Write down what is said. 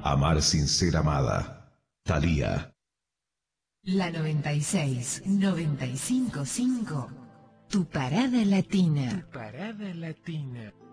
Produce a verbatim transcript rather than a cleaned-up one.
Amar sin ser amada. Thalía. La noventa y seis, noventa y cinco punto cinco. Tu parada latina. Tu parada latina.